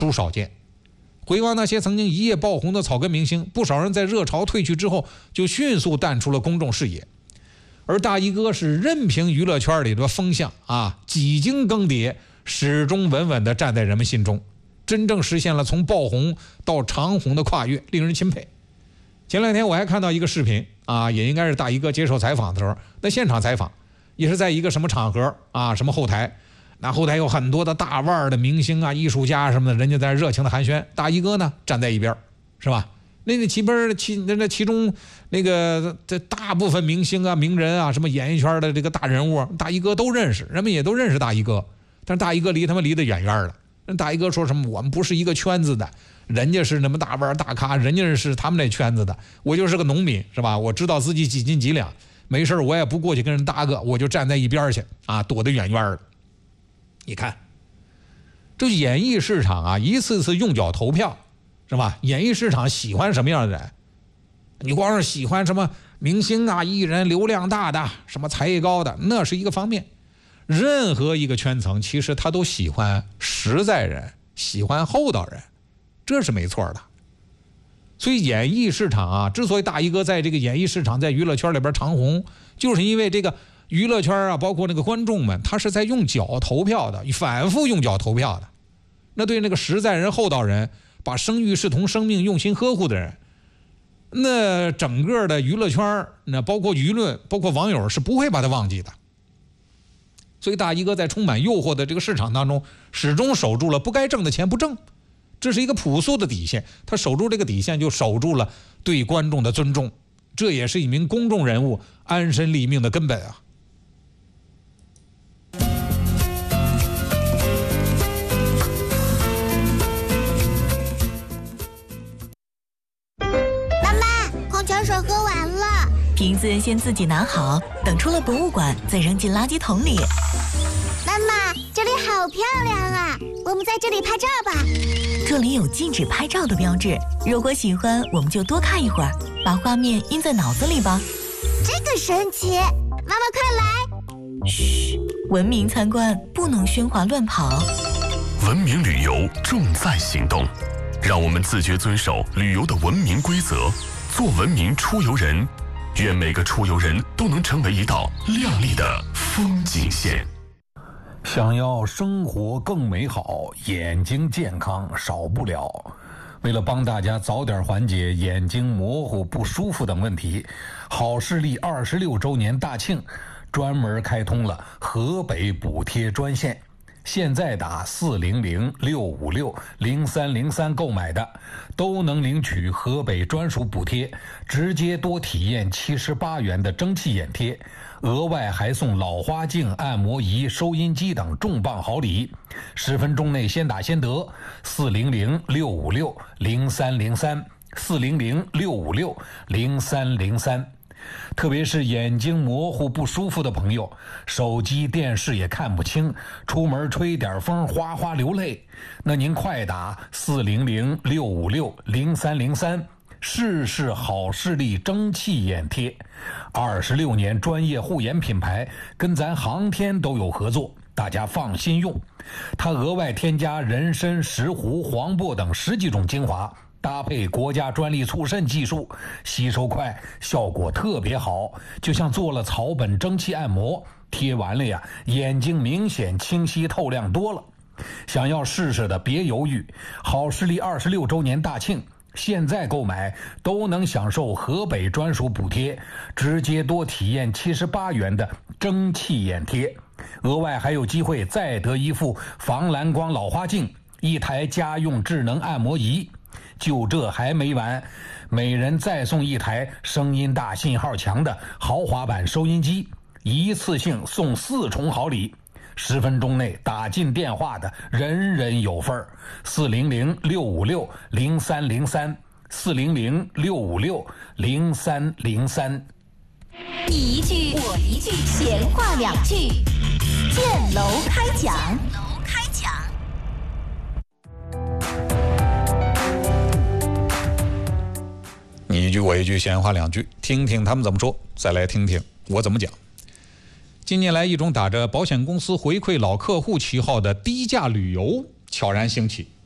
不少见。回望那些曾经一夜爆红的草根明星，不少人在热潮退去之后就迅速淡出了公众视野。而大衣哥是任凭娱乐圈里的风向几经更迭，始终稳稳地站在人们心中，真正实现了从爆红到长红的跨越，令人钦佩。前两天我还看到一个视频也应该是大衣哥接受采访的时候，那现场采访也是在一个什么场合什么后台，那后台有很多的大腕的明星艺术家什么的，人家在热情的寒暄，大衣哥呢站在一边，是吧？那其中那个这大部分明星名人什么演艺圈的这个大人物，大衣哥都认识，人们也都认识大衣哥，但是大衣哥离他们离得远远的。那大衣哥说什么？我们不是一个圈子的，人家是那么大腕大咖，人家是他们那圈子的，我就是个农民，是吧？我知道自己几斤几两，没事我也不过去跟人搭个，我就站在一边去躲得远远的。你看，这演艺市场一次次用脚投票，是吧？演艺市场喜欢什么样的人？你光是喜欢什么明星艺人，流量大的，什么才艺高的，那是一个方面。任何一个圈层其实他都喜欢实在人，喜欢厚道人，这是没错的。所以演艺市场之所以大衣哥在这个演艺市场在娱乐圈里边长红，就是因为这个娱乐圈包括那个观众们，他是在用脚投票的，反复用脚投票的。那对那个实在人厚道人，把生育视同生命用心呵护的人，那整个的娱乐圈，那包括舆论包括网友是不会把他忘记的。所以大衣哥在充满诱惑的这个市场当中，始终守住了不该挣的钱不挣，这是一个朴素的底线。他守住这个底线，就守住了对观众的尊重，这也是一名公众人物安身立命的根本妈妈，矿泉水喝完了。 瓶子先自己拿好，等出了博物馆再扔进垃圾桶里。 妈妈，这里好漂亮啊，我们在这里拍照吧。 这里有禁止拍照的标志，如果喜欢我们就多看一会儿，把画面印在脑子里吧。 这个神奇，妈妈快来。 嘘，文明参观不能喧哗乱跑。 文明旅游重在行动，让我们自觉遵守旅游的文明规则，做文明出游人。愿每个出游人都能成为一道亮丽的风景线。 想要生活更美好，眼睛健康少不了。为了帮大家早点缓解眼睛模糊不舒服等问题，好视力26周年大庆专门开通了河北补贴专线。现在打400-656-0303购买的，都能领取河北专属补贴，直接多体验78元的蒸汽眼贴，额外还送老花镜、按摩仪、收音机等重磅好礼。10分钟内先打先得，400-656-0303 400-656-0303。特别是眼睛模糊不舒服的朋友，手机电视也看不清，出门吹点风哗哗流泪，那您快打400-656-0303，试试好视力蒸汽眼贴。26年专业护眼品牌，跟咱航天都有合作，大家放心用。它额外添加人参、石斛、黄柏等10几种精华，搭配国家专利促渗技术，吸收快，效果特别好，就像做了草本蒸汽按摩，贴完了呀，眼睛明显清晰透亮多了。想要试试的别犹豫，好视力26周年大庆，现在购买都能享受河北专属补贴，直接多体验78元的蒸汽眼贴，额外还有机会再得一副防蓝光老花镜，1台家用智能按摩仪。就这还没完，每人再送1台声音大、信号强的豪华版收音机，一次性送4重好礼。10分钟内打进电话的，人人有份儿。400-656-0303 400-656-0303。 你一句我一句，闲话2句，建楼开讲。 你一句我一句，闲话2句，听听他们怎么说，再来听听我怎么讲。近年来，一种打着保险公司回馈老客户旗号的低价旅游悄然兴起